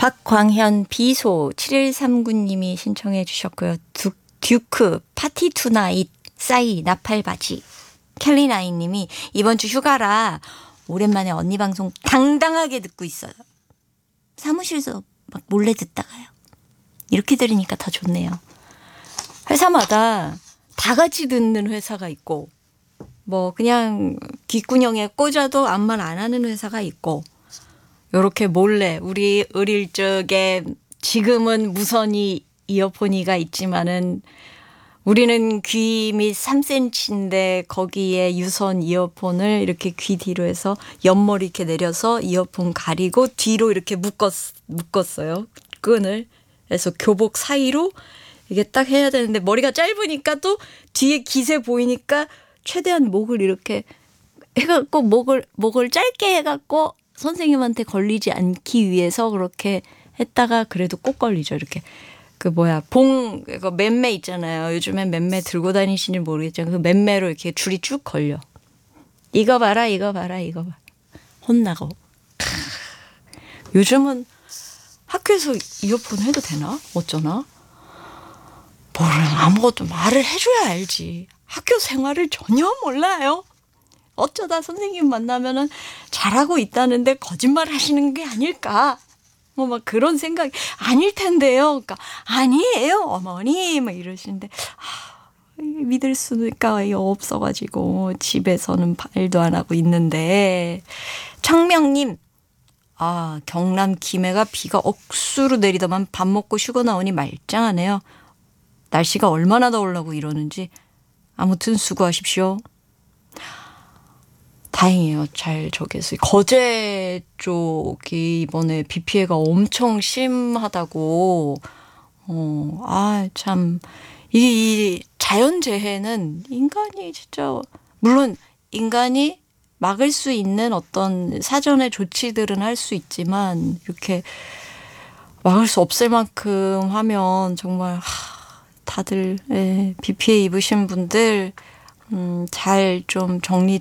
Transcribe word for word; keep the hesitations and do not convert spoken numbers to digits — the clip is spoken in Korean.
박광현 비소 칠일삼구 님이 신청해 주셨고요. 두, 듀크 파티 투나잇 싸이 나팔바지. 켈리나인 님이 이번 주 휴가라 오랜만에 언니 방송 당당하게 듣고 있어요. 사무실에서 막 몰래 듣다가요. 이렇게 들으니까 더 좋네요. 회사마다 다 같이 듣는 회사가 있고 뭐 그냥 귓구녕에 꽂아도 아무 말 안 하는 회사가 있고 요렇게 몰래 우리 어릴 적에 지금은 무선이 이어폰이가 있지만은 우리는 귀 밑 삼 센티미터인데 거기에 유선 이어폰을 이렇게 귀 뒤로 해서 옆머리 이렇게 내려서 이어폰 가리고 뒤로 이렇게 묶었, 묶었어요. 끈을. 그래서 교복 사이로 이게 딱 해야 되는데 머리가 짧으니까 또 뒤에 기세 보이니까 최대한 목을 이렇게 해갖고 목을, 목을 짧게 해갖고 선생님한테 걸리지 않기 위해서 그렇게 했다가 그래도 꼭 걸리죠. 이렇게. 그 뭐야 봉 이거 맴매 있잖아요. 요즘엔 맴매 들고 다니시는지 모르겠지만 그 맴매로 이렇게 줄이 쭉 걸려. 이거 봐라 이거 봐라 이거 봐. 혼나고. 크. 요즘은 학교에서 이어폰 해도 되나? 어쩌나? 뭐를 아무것도 말을 해줘야 알지. 학교 생활을 전혀 몰라요. 어쩌다 선생님 만나면은 잘하고 있다는데 거짓말 하시는 게 아닐까? 뭐 막 그런 생각이 아닐 텐데요. 그러니까 아니에요 어머니 막 이러시는데 아, 믿을 수가 없어가지고 집에서는 말도 안 하고 있는데 창명님 아 경남 김해가 비가 억수로 내리더만 밥 먹고 쉬고 나오니 말짱하네요. 날씨가 얼마나 더우려고 이러는지 아무튼 수고하십시오. 다행이에요. 잘 저기서 거제 쪽이 이번에 비 피해가 엄청 심하다고. 어, 아, 참. 이, 이 자연재해는 인간이 진짜 물론 인간이 막을 수 있는 어떤 사전의 조치들은 할 수 있지만 이렇게 막을 수 없을 만큼 하면 정말 하, 다들 예, 비 피해 입으신 분들 음, 잘 좀 정리